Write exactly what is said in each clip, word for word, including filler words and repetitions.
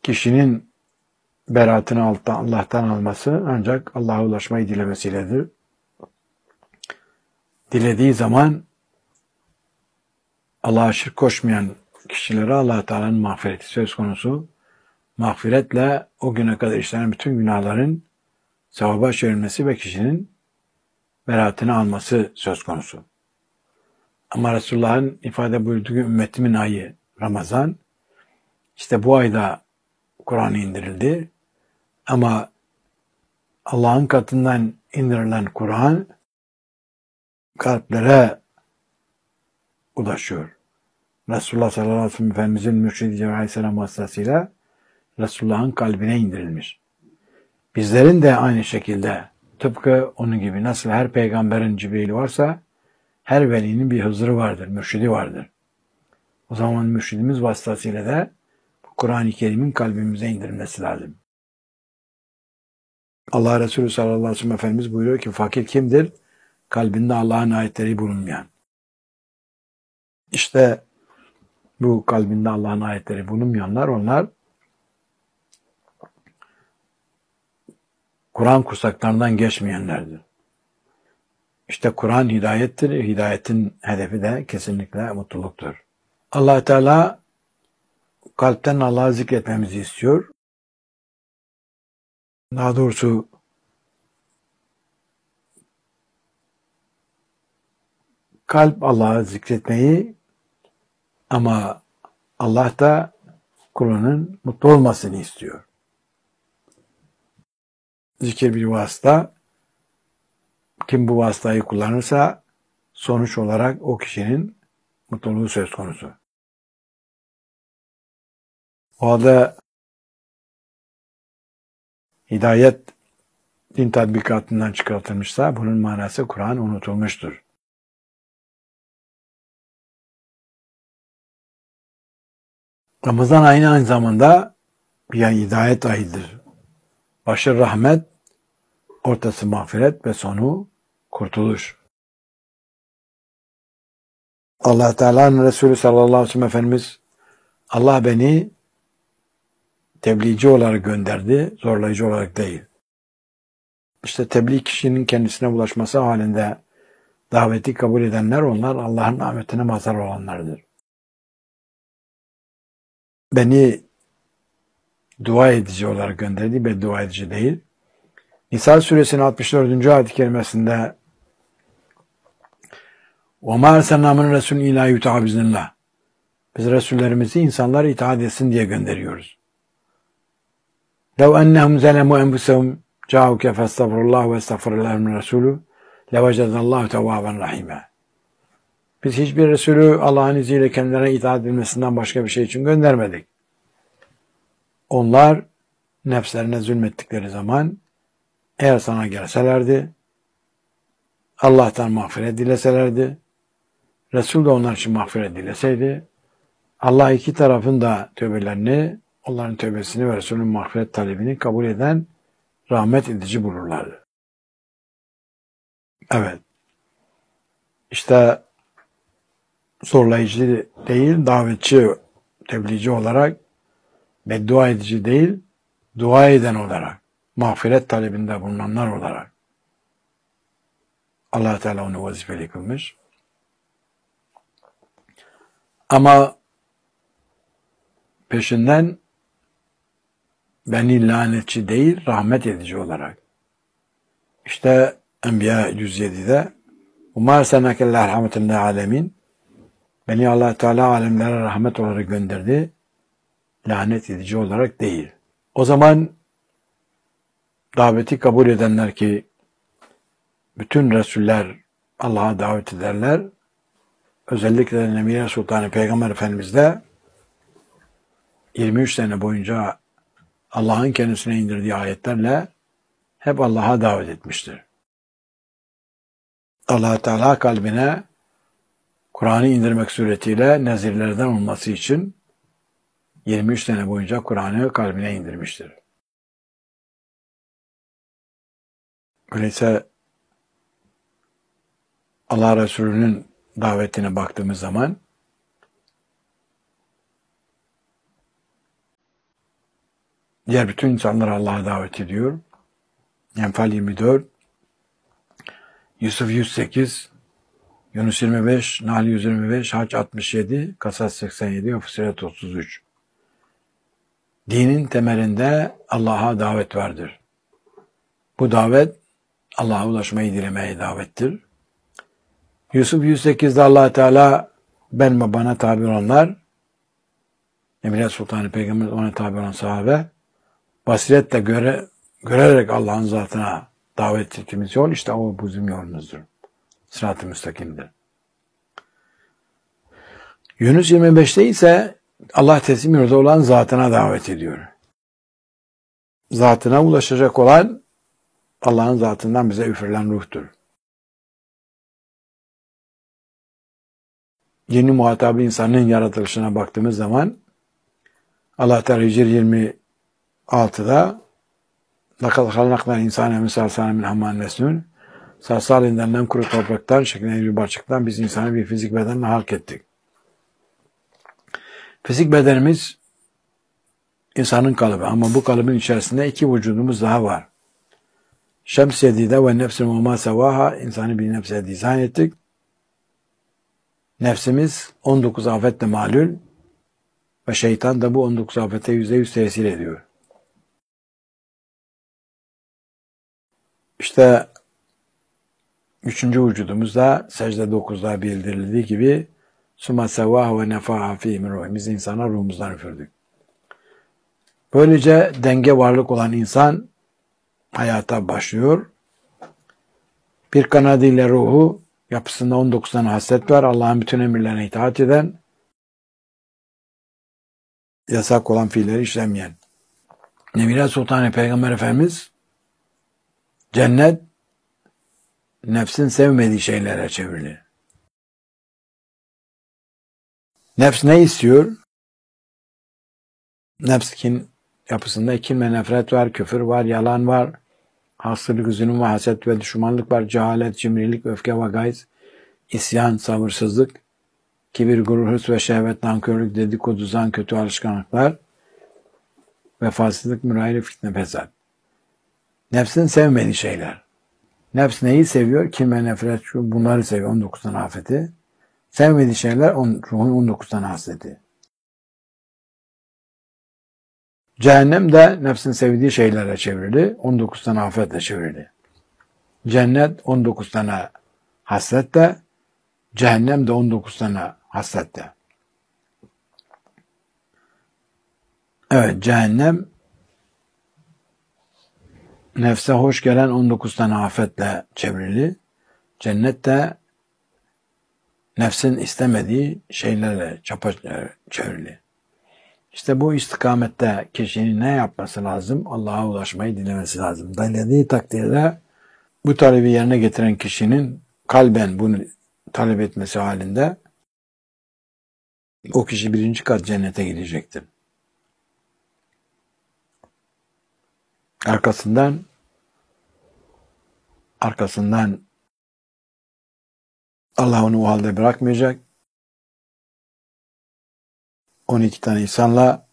kişinin beraatini Allah'tan alması ancak Allah'a ulaşmayı dilemesiyledir. Dilediği zaman Allah'a şirk koşmayan kişilere Allah Teala'nın mağfireti söz konusu. Mağfiretle o güne kadar işlenen bütün günahların sevaba çevrilmesi ve kişinin beraatini alması söz konusu. Ama Resulullah'ın ifade buyurduğu ümmetimin ayı Ramazan. İşte bu ayda Kur'an indirildi. Ama Allah'ın katından indirilen Kur'an kalplere ulaşıyor. Resulullah sallallahu aleyhi ve sellem Efendimizin mürşidi Cebrail aleyhisselam vasıtasıyla Resulullah'ın kalbine indirilmiş. Bizlerin de aynı şekilde tıpkı onun gibi nasıl her peygamberin Cibril'i varsa her velinin bir Hızır'ı vardır, mürşidi vardır. O zaman mürşidimiz vasıtasıyla da Kur'an-ı Kerim'in kalbimize indirilmesi lazım. Allah Resulü sallallahu aleyhi ve sellem Efendimiz buyuruyor ki fakir kimdir? Kalbinde Allah'ın ayetleri bulunmayan. İşte bu kalbinde Allah'ın ayetleri bulunmayanlar onlar Kur'an kursaklarından geçmeyenlerdir. İşte Kur'an hidayettir. Hidayetin hedefi de kesinlikle mutluluktur. Allah Teala kalpten Allah'ı zikretmemizi istiyor. Daha doğrusu kalp Allah'ı zikretmeyi ama Allah da kulunun mutlu olmasını istiyor. Zikir bir vasıta. Kim bu vasıtayı kullanırsa sonuç olarak o kişinin mutluluğu söz konusu. O halde hidayet din tatbikatından çıkartılmışsa bunun manası Kur'an unutulmuştur. Ramazan ayı aynı zamanda bir hidayet ayıdır. Başı rahmet, ortası mağfiret ve sonu kurtuluş. Allah Teala'nın Resulü sallallahu aleyhi ve sellem Efendimiz Allah beni tebliğci olarak gönderdi, zorlayıcı olarak değil. İşte tebliğ kişinin kendisine ulaşması halinde daveti kabul edenler onlar Allah'ın rahmetine mazhar olanlardır. Beni dua edici olarak gönderdi, beddua edici değil. Nisa suresinin altmış dördüncü ayet-i kerimesinde وَمَا اَرْسَلْنَا مِنْ رَسُولٍ اِلَٰهِ يُتَعَ بِزْنِلَّهِ Biz Resullerimizi insanlara itaat etsin diye gönderiyoruz. لَوْ اَنَّهُمْ زَلَمُوا اَنْفُسَهُمْ جَاءُكَ فَاسْتَغْفِرُ اللّٰهُ وَاسْتَغْفِرَ لَهُمْ الرَّسُولُ لَوَجَدَ اللّٰهُ تَوَّابًا رَحِيمًا Biz hiçbir Resulü Allah'ın izniyle kendilerine itaat edilmesinden başka bir şey için göndermedik. Onlar nefslerine zulmettikleri zaman eğer sana gelselerdi, Allah'tan mağfiret dileselerdi, Resul de onlar için mağfiret dileseydi, Allah iki tarafın da tövbelerini, onların tövbesini ve Resul'ün mağfiret talebini kabul eden rahmet edici bulurlardı. Evet. İşte zorlayıcı değil, davetçi, tebliğci olarak, beddua edici değil, dua eden olarak, mağfiret talebinde bulunanlar olarak Allah Teala onu vazifeli kılmış. Ama peşinden beni lanetçi değil, rahmet edici olarak. İşte Enbiya yüz yedi'de Umar senekelle rahmetin alemin beni Allah Teala alemlere rahmet olarak gönderdi, lanet edici olarak değil. O zaman daveti kabul edenler ki bütün Resuller Allah'a davet ederler. Özellikle Emine Sultanı Peygamber Efendimiz de yirmi üç sene boyunca Allah'ın kendisine indirdiği ayetlerle hep Allah'a davet etmiştir. Allah Teala kalbine Kur'an'ı indirmek suretiyle nezirlerden olması için yirmi üç sene boyunca Kur'an'ı kalbine indirmiştir. Öyleyse Allah Resulü'nün davetine baktığımız zaman diğer bütün insanları Allah'a davet ediyor. Enfal yirmi dört, Yusuf yüz sekiz, Yunus yirmi beş, Nahl yüz yirmi beş, Hac altmış yedi, Kasas seksen yedi, Fussilet otuz üç. Dinin temelinde Allah'a davet vardır. Bu davet Allah'a ulaşmayı dilemeye davettir. Yusuf yüz sekizde Allah Teala ben ve bana tabi olanlar, Emine Sultanı Peygamber ona tabi olan sahabe, basiretle göre, görerek Allah'ın zatına davet ettiğimiz yol işte o bizim yolumuzdur. Sırat-ı müstakimdir. Yunus yirmi beşte ise Allah teslim yurda olan zatına davet ediyor. Zatına ulaşacak olan Allah'ın zatından bize üfürülen ruhtur. Yeni muhatabı insanın yaratılışına baktığımız zaman Allah Teala Hicr yirmi altıda لَقَدْ خَلَقْنَا الْاِنْسَانَ مِنْ سَلْسَالٍ مِنْ حَمَّإٍ مَسْنُونٍ Salsalinden kuru topraktan, şeklinde bir balçıktan biz insanı bir fizik bedenle halk ettik. Fizik bedenimiz insanın kalıbı ama bu kalıbın içerisinde iki vücudumuz daha var. Şems yedide ve nefsin ve ma sevaha, insanı bir nefse dizayn ettik. Nefsimiz on dokuz afetle malul ve şeytan da bu on dokuz afete yüzde yüz tesir ediyor. İşte üçüncü vücudumuzda secde dokuzda bildirildiği gibi summa sevaha ve nefaha fî min ruh. Biz insana ruhumuzdan üfürdük. Böylece denge varlık olan insan hayata başlıyor. Bir kanadıyla ruhu, yapısında on dokuz tane haslet var. Allah'ın bütün emirlerine itaat eden, yasak olan fiilleri işlemeyen. Nebine Sultanı Peygamber Efendimiz cennet nefsin sevmediği şeylere çevrili. Nefs ne istiyor? Nefsin yapısında kin ve nefret var, küfür var, yalan var, haksızlık, zulüm ve haset ve düşmanlık var, cehalet, cimrilik, öfke ve gayz, isyan, sabırsızlık, kibir, gurur, hırs ve şehvet, nankörlük, dedikodu, zan, kötü alışkanlıklar, vefasızlık, mürayre, fitne, fesat. Nefsin sevmediği şeyler. Nefs neyi seviyor? Kin ve nefret, şu bunları seviyor. on dokuz tane afeti. Sevmediği şeyler on, ruhun on dokuz tane hasreti. Cehennem de nefsin sevdiği şeylere çevrili. on dokuz tane afetle çevrili. Cennet on dokuz tane hasretle, cehennem de on dokuz tane hasretle. Evet, cehennem nefse hoş gelen on dokuz tane afetle çevrili. Cennet de nefsin istemediği şeylerle çapa çevrili. İşte bu istikamette kişinin ne yapması lazım? Allah'a ulaşmayı dilemesi lazım. Dilediği takdirde bu talebi yerine getiren kişinin kalben bunu talep etmesi halinde o kişi birinci kat cennete gidecektir. Arkasından arkasından Allah onu o halde bırakmayacak. on iki tane insanla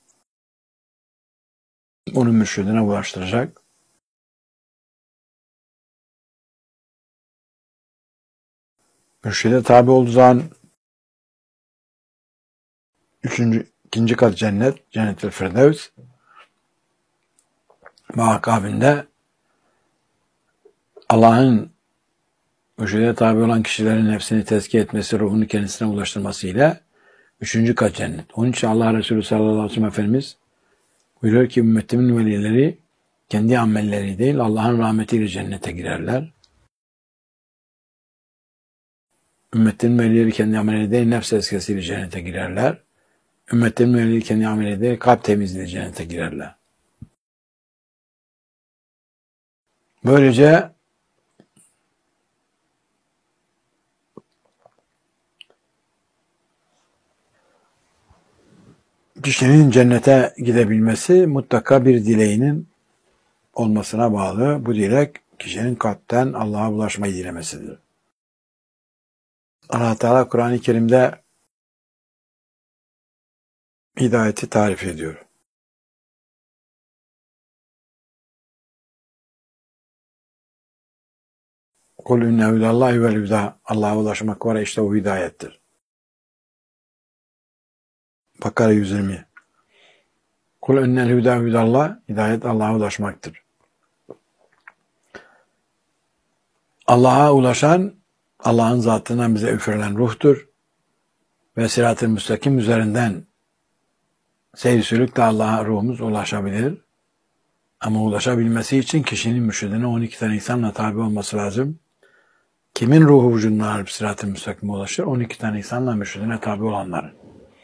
onu mürşidine ulaştıracak. Mürşide tabi olduğu zaman üçüncü, ikinci kat cennet, Cennet-i Firdevs ve akabinde Allah'ın mürşide tabi olan kişilerin nefsini tezkiye etmesi, ruhunu kendisine ulaştırması ile üçüncü kat cennet. Onun için Allah Resulü sallallahu aleyhi ve sellem Efendimiz buyuruyor ki ümmetimin velileri kendi amelleri değil Allah'ın rahmetiyle cennete girerler. Ümmetimin velileri kendi amelleri değil nefs eskisiyle cennete girerler. Ümmetimin velileri kendi amelleri değil kalp temizliğiyle cennete girerler. Böylece kişinin cennete gidebilmesi mutlaka bir dileğinin olmasına bağlı. Bu dilek kişinin kalpten Allah'a ulaşmayı dilemesidir. Allah Teala Kur'an-ı Kerim'de hidayeti tarif ediyor. Kul inne hudallahi vel huda. Allah'a ulaşmak var, işte o hidayettir. Bakara yüz yirmi. Kul innel huda hudallah. Hidayet Allah'a ulaşmaktır. Allah'a ulaşan, Allah'ın zatından bize üfürülen ruhtur. Ve sirat-ı müstakim üzerinden seyir sülükle Allah'a ruhumuz ulaşabilir. Ama ulaşabilmesi için kişinin mürşidine on iki tane insanla tabi olması lazım. Kimin ruhu vücuduna alıp sirat-ı müstakime ulaşır? on iki tane insanla mürşidine tabi olanların.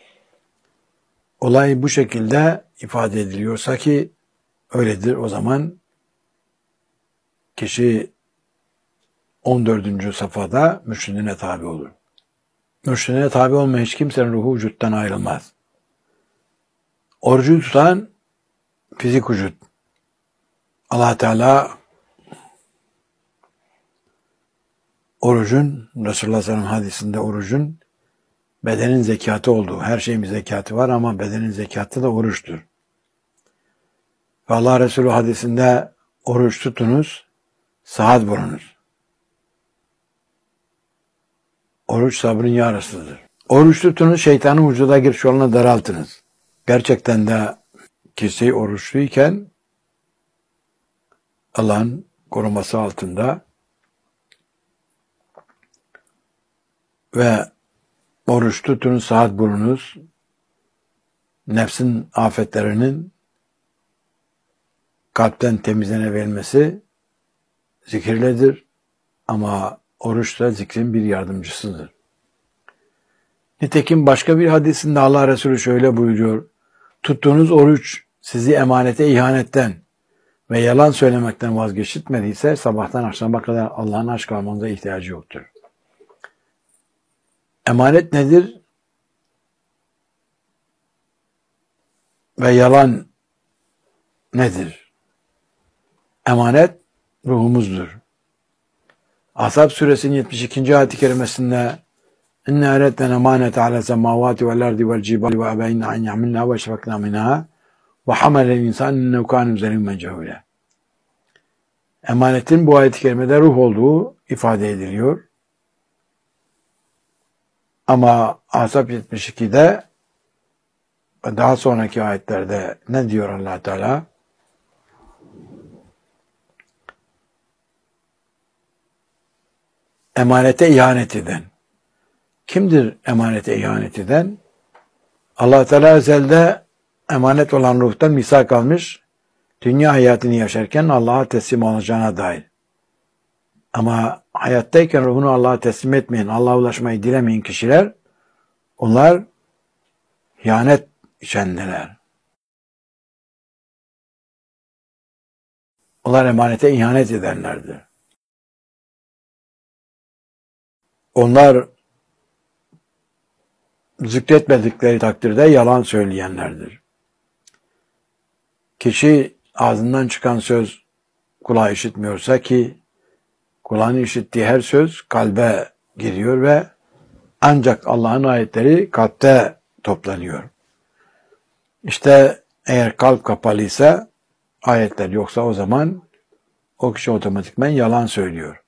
Olay bu şekilde ifade ediliyorsa ki öyledir, o zaman kişi on dördüncü safhada mürşidine tabi olur. Mürşidine tabi olmayan hiç kimsenin ruhu vücuttan ayrılmaz. Orucu tutan fizik vücut. Allah Teala orucun, Resulullah sallallahu aleyhi ve sellem hadisinde orucun bedenin zekatı olduğu, her şeyin bir zekatı var ama bedenin zekatı da oruçtur. Ve Allah Resulü hadisinde oruç tutunuz, saat bulunuz. Oruç sabrın yarısıdır. Oruç tutunuz, şeytanın vücuda giriş yolunu daraltınız. Gerçekten de kişi oruçluyken Allah'ın koruması altında ve oruç tutunuz, saat bulunuz, nefsin afetlerinin kalpten temizlenebilmesi zikirledir. Ama oruç da zikrin bir yardımcısıdır. Nitekim başka bir hadisinde Allah Resulü şöyle buyuruyor. Tuttuğunuz oruç sizi emanete ihanetten ve yalan söylemekten vazgeçirtmediyse sabahtan akşama kadar Allah'ın aşk almanıza ihtiyacı yoktur. Emanet nedir? Ve yalan nedir? Emanet ruhumuzdur. Ashab suresinin yetmiş ikinci ayet-i kerimesinde İnne eretlen emanete ala semavati vel ardi vel cibali ve ebeyne an ya'milna ve şefekna minha ve hamelel insan innehu kâne zalûmen cehûlâ. Emanetin bu ayet-i kerimede ruh olduğu ifade ediliyor. Ama Ahzab yetmiş ikide ve daha sonraki ayetlerde ne diyor Allah Teala? Emanete ihanet eden. Kimdir emanete ihanet eden? Allah Teala ezelde emanet olan ruhtan misak almış, dünya hayatını yaşarken Allah'a teslim olacağına dair. Ama hayattayken ruhunu Allah'a teslim etmeyen, Allah'a ulaşmayı dilemeyen kişiler, onlar ihanet içendeler. Onlar emanete ihanet edenlerdir. Onlar zikretmedikleri takdirde yalan söyleyenlerdir. Kişi ağzından çıkan söz kulağı işitmiyorsa ki kulağın işittiği her söz kalbe giriyor ve ancak Allah'ın ayetleri kalpte toplanıyor. İşte eğer kalp kapalıysa ayetler yoksa o zaman o kişi otomatikman yalan söylüyor.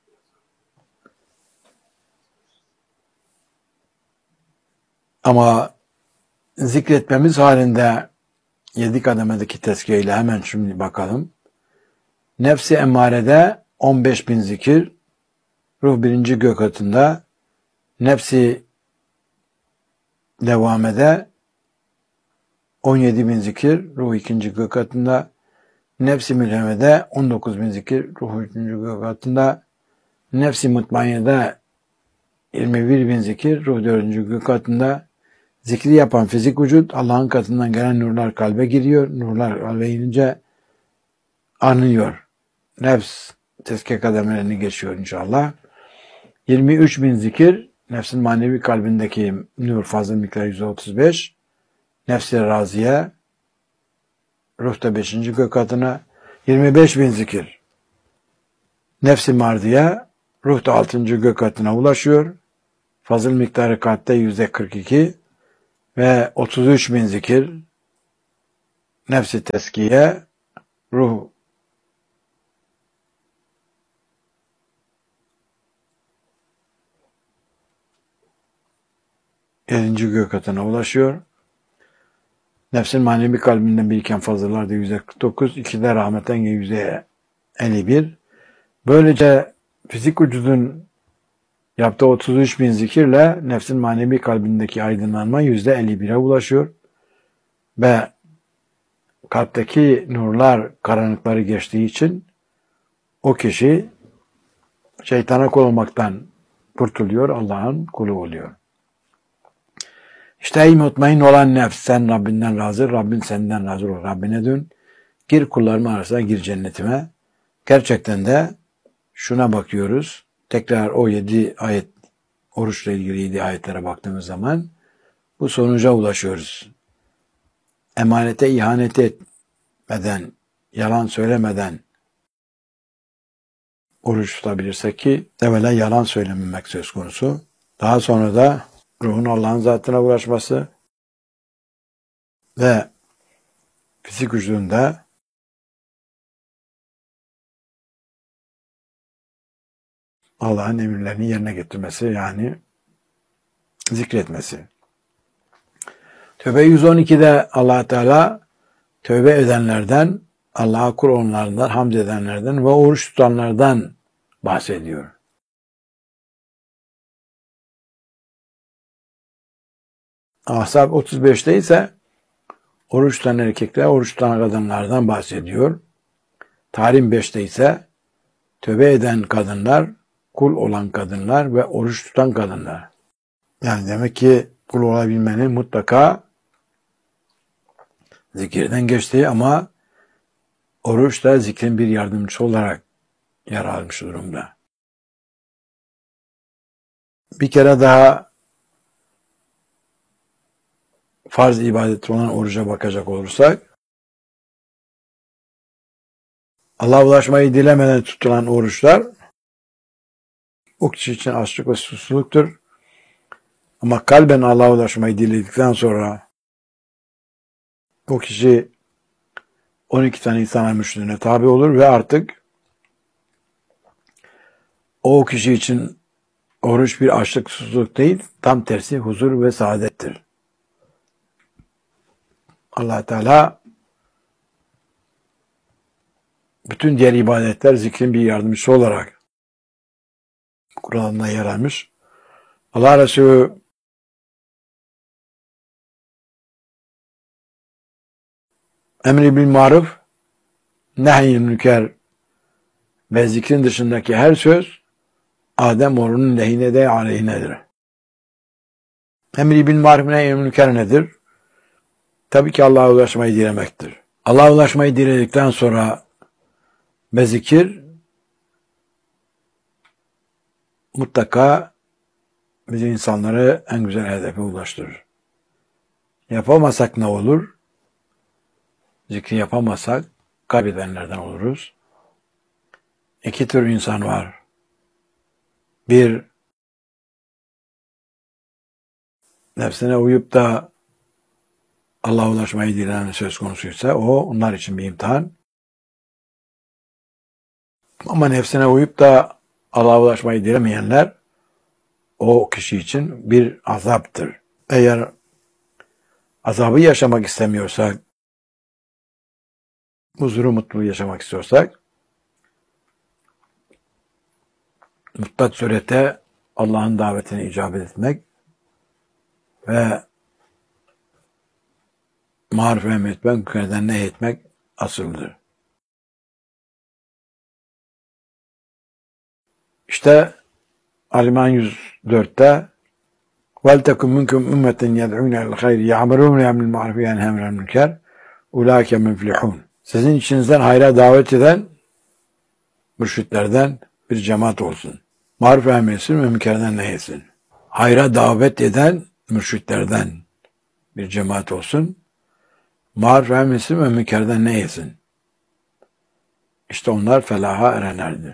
Ama zikretmemiz halinde yedi kademedeki tezkiyeyle hemen şimdi bakalım. Nefsi emmarede on beş bin zikir, ruh birinci gök katında, nefsi devamede on yedi bin zikir, ruh ikinci gök katında, nefsi mülhemede on dokuz bin zikir, ruh üçüncü gök katında, nefsi mutmainede yirmi bir bin zikir, ruh dördüncü gök katında, zikri yapan fizik vücut, Allah'ın katından gelen nurlar kalbe giriyor. Nurlar kalbe inince anıyor. Nefs tezkiye kademelerini geçiyor inşallah. yirmi üç bin zikir, nefsin manevi kalbindeki nur fazla miktarı yüz otuz beş. Nefs-i raziye, ruhta beşinci gök katına yirmi beş bin zikir. Nefs-i mardiye, ruhta altıncı gök katına ulaşıyor. Fazıl miktarı kalpte yüzde kırk iki. Ve otuz üç bin zikir, nefs-i teskiye, ruh ikinci gök katına ulaşıyor. Nefsin manevi kalbinden biriken fazlalar da yüzde kırk dokuz, ikide rahmetten yüzde elli bir. Böylece fizik vücudun yaptığı otuz üç bin zikirle nefsin manevi kalbindeki aydınlanma yüzde elli bire ulaşıyor. Ve kalpteki nurlar karanlıkları geçtiği için o kişi şeytana kul olmaktan kurtuluyor, Allah'ın kulu oluyor. İşte ey mutmain olan nefs, sen Rabbinden razı, Rabbin senden razı ol. Rabbine dön, gir kullarım arasına, gir cennetime. Gerçekten de şuna bakıyoruz, tekrar o yedi ayet, oruçla ilgili yedi ayetlere baktığımız zaman bu sonuca ulaşıyoruz. Emanete ihanet etmeden, yalan söylemeden oruç tutabilirsek ki evvela yalan söylememek söz konusu. Daha sonra da ruhun Allah'ın zatına ulaşması ve fizik vücudunda Allah'ın emirlerini yerine getirmesi, yani zikretmesi. Tövbe yüz on ikide Allah Teala tövbe edenlerden, Allah'a kul olanlardan, hamd edenlerden ve oruç tutanlardan bahsediyor. Ahzab otuz beşte ise oruç tutan erkekler, oruç tutan kadınlardan bahsediyor. Tahrim beşte ise tövbe eden kadınlar, kul olan kadınlar ve oruç tutan kadınlar. Yani demek ki kul olabilmenin mutlaka zikirden geçtiği ama oruç da zikrin bir yardımcısı olarak yer almış durumda. Bir kere daha farz ibadeti olan oruca bakacak olursak, Allah'a ulaşmayı dilemeden tutulan oruçlar o kişi için açlık ve susuzluktur. Ama kalben Allah'a ulaşmayı diledikten sonra o kişi on iki tane insan müşrine tabi olur ve artık o kişi için oruç bir açlık, susuzluk değil, tam tersi huzur ve saadettir. Allah Teala bütün diğer ibadetler zikrin bir yardımcısı olarak Kur'an'da yer almış. Allah Resulü emri bil maruf, nehy-i münker ve zikrin dışındaki her söz Adem oğlunun lehine de aleyhinedir. Emri bil maruf, nehy-i münker nedir? Tabii ki Allah'a ulaşmayı dilemektir. Allah'a ulaşmayı diledikten sonra ve zikir mutlaka bizi insanları en güzel hedefe ulaştırır. Yapamasak ne olur? Zikri yapamazsak kaybedenlerden oluruz. İki tür insan var. Bir, nefsine uyup da Allah'a ulaşmayı dileyen söz konusuysa o onlar için bir imtihan. Ama nefsine uyup da Allah'a ulaşmayı dilemeyenler o kişi için bir azaptır. Eğer azabı yaşamak istemiyorsak, huzuru, mutluluğu yaşamak istiyorsak, mutlak surette Allah'ın davetine icabet etmek ve maruf emretmek, münkerden nehy etmek asıldır. İşte Ali-İmran yüz dörtte وَلْتَكُمْ مِنْكُمْ اُمَّةً يَدْعُونَ اِلَى الْخَيْرِ يَعْمَرُونَ يَعْمِلُ الْمَعْرُفِ يَنْهَوْنَ عَنِ الْمُنكَرِ اُولَٰئِكَ مُفْلِحُونَ. Sizin içinizden hayra davet eden mürşitlerden bir cemaat olsun. Maruf emretsin ve münkerden nehyesin. Hayra davet eden mürşitlerden bir cemaat olsun. Maruf emretsin ve münkerden nehyesin. İşte onlar felaha erenlerdir.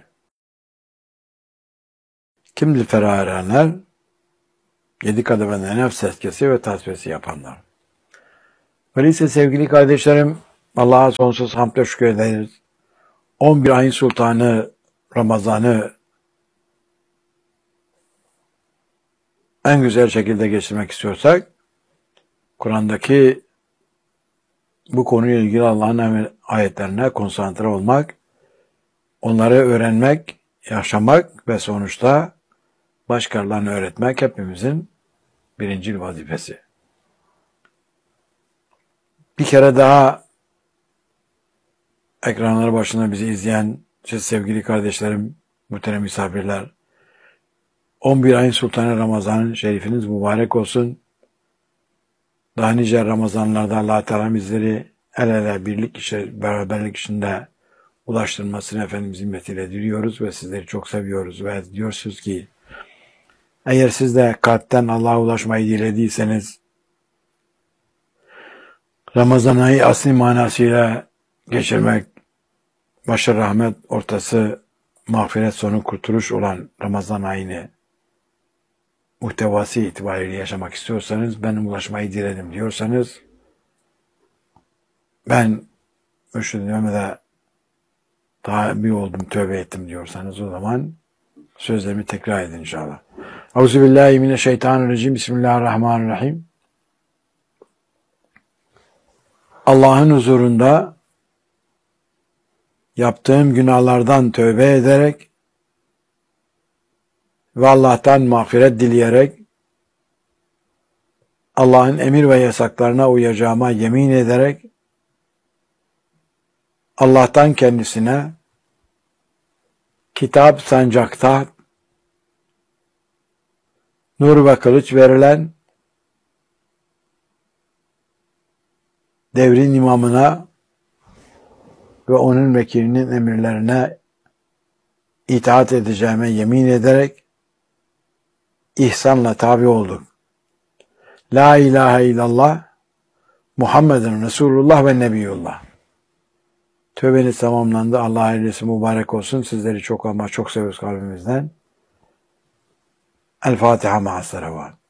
Kimdir felaha erenler? Yedi kademeden nefs tezkiyesi ve tasfiyesi yapanlar. Öyleyse sevgili kardeşlerim, Allah'a sonsuz hamd ve şükür ederiz. on bir ayın sultanı Ramazan'ı en güzel şekilde geçirmek istiyorsak Kur'an'daki bu konuyla ilgili Allah'ın ayetlerine konsantre olmak, onları öğrenmek, yaşamak ve sonuçta başkalarına öğretmek hepimizin birincil vazifesi. Bir kere daha ekranları başında bizi izleyen siz sevgili kardeşlerim, muhterem misafirler, on bir ayın sultanı Ramazan-ı Şerifiniz mübarek olsun. Daha nice Ramazanlarda Allah Teala bizleri el ele birlik işe, beraberlik içinde ulaştırmasını Efendimizin himmetiyle diliyoruz ve sizleri çok seviyoruz ve diyorsunuz ki eğer siz de kalpten Allah'a ulaşmayı dilediyseniz Ramazan ayı asli manasıyla geçirmek, başı rahmet, ortası mağfiret, sonu kurtuluş olan Ramazan ayını muhtevası itibariyle yaşamak istiyorsanız, benim ulaşmayı diledim diyorsanız, ben Mürşid-i Mehmet'e tabi oldum, tövbe ettim diyorsanız o zaman sözlerimi tekrar edin inşallah. Euzubillahimineşşeytanirracim. Bismillahirrahmanirrahim. Allah'ın huzurunda yaptığım günahlardan tövbe ederek ve Allah'tan mağfiret dileyerek Allah'ın emir ve yasaklarına uyacağıma yemin ederek Allah'tan kendisine kitap sancakta nur ve kılıç verilen devrin imamına ve onun vekilinin emirlerine itaat edeceğime yemin ederek ihsanla tabi olduk. La ilahe illallah Muhammedun Resulullah ve Nebiyullah. Tövbeniz tamamlandı. Allah ailesi mübarek olsun. Sizleri çok ama çok seviyoruz kalbimizden. El Fatiha ma'as salavat.